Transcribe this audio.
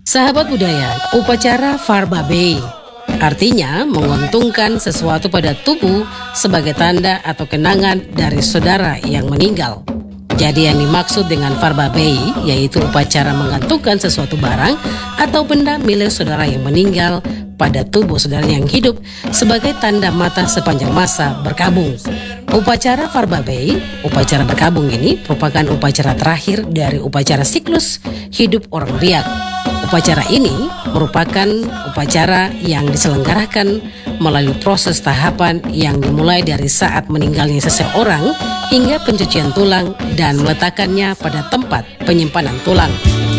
Sahabat budaya, upacara Farbabe artinya menguntungkan sesuatu pada tubuh sebagai tanda atau kenangan dari saudara yang meninggal. Jadi yang dimaksud dengan Farbabe yaitu upacara menggantungkan sesuatu barang atau benda milik saudara yang meninggal pada tubuh saudara yang hidup sebagai tanda mata sepanjang masa berkabung. Upacara Farbabe, upacara berkabung ini merupakan upacara terakhir dari upacara siklus hidup orang Biak. Upacara ini merupakan upacara yang diselenggarakan melalui proses tahapan yang dimulai dari saat meninggalnya seseorang hingga pencucian tulang dan meletakkannya pada tempat penyimpanan tulang.